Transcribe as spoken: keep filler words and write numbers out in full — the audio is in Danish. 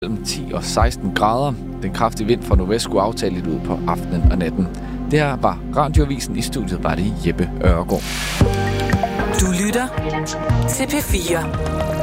mellem ti og seksten grader. Den kraftige vind fra nordvest skulle aftage lidt ud på aftenen og natten. Det her var Radioavisen. I studiet var det Jeppe Ørgaard. Du lytter til P fire.